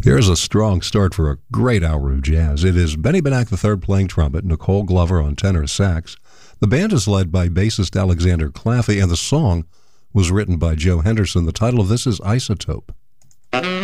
Here's a strong start for a great hour of jazz. It is Benny Benack III playing trumpet, Nicole Glover on tenor sax. The band is led by bassist Alexander Claffey, and the song was written by Joe Henderson. The title of this is Isotope.